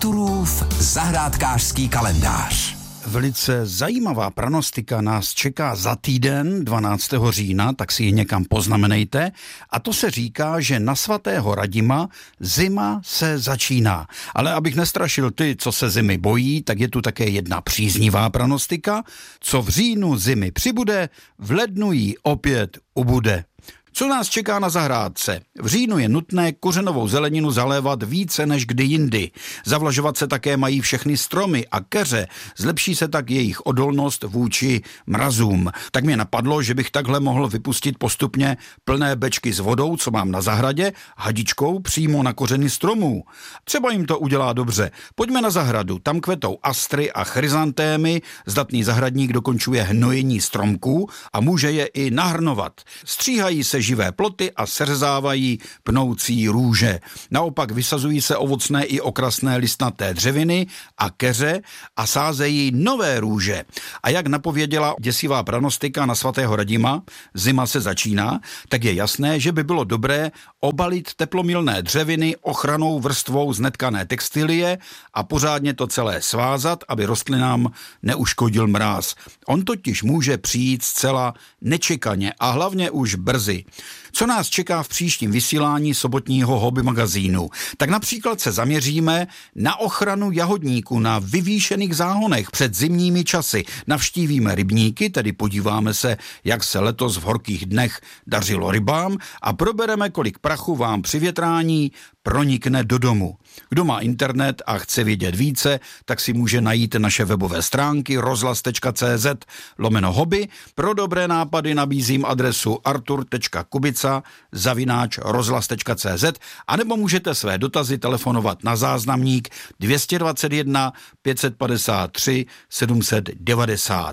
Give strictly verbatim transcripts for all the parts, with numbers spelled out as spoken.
Arturův zahrádkářský kalendář. Velice zajímavá pranostika nás čeká za týden, dvanáctého října, tak si ji někam poznamenejte. A to se říká, že na svatého Radima zima se začíná. Ale abych nestrašil ty, co se zimy bojí, tak je tu také jedna příznivá pranostika. Co v říjnu zimy přibude, v lednu jí opět ubude. Co nás čeká na zahrádce? V říjnu je nutné kořenovou zeleninu zalévat více než kdy jindy. Zavlažovat se také mají všechny stromy a keře, zlepší se tak jejich odolnost vůči mrazům. Tak mě napadlo, že bych takhle mohl vypustit postupně plné bečky s vodou, co mám na zahradě, hadičkou přímo na kořeny stromů. Třeba jim to udělá dobře. Pojďme na zahradu, tam kvetou astry a chryzantémy, zdatný zahradník dokončuje hnojení stromků a může je i nahrnovat. Stříhají se živé ploty a seřezávají pnoucí růže. Naopak vysazují se ovocné i okrasné listnaté dřeviny a keře a sázejí nové růže. A jak napověděla děsivá pranostika na svatého Radima, zima se začíná, tak je jasné, že by bylo dobré obalit teplomilné dřeviny ochrannou vrstvou z netkané textilie a pořádně to celé svázat, aby rostlinám neuškodil mráz. On totiž může přijít zcela nečekaně a hlavně už brzy. Co nás čeká v příštím vysílání sobotního hobby magazínu? Tak například se zaměříme na ochranu jahodníků na vyvýšených záhonech před zimními časy. Navštívíme rybníky, tedy podíváme se, jak se letos v horkých dnech dařilo rybám a probereme, kolik prachu vám při větrání pronikne do domu. Kdo má internet a chce vědět více, tak si může najít naše webové stránky rozhlas.cz lomeno hobby. Pro dobré nápady nabízím adresu artur.kubica zavináč rozhlas.cz a nebo můžete své dotazy telefonovat na záznamník dvě stě dvacet jedna pět set padesát tři sedm set devadesát.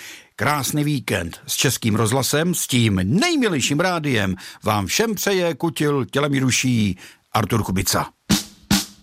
Krásný víkend s Českým rozhlasem, s tím nejmilejším rádiem vám všem přeje kutil tělem i duší Artur Kubica.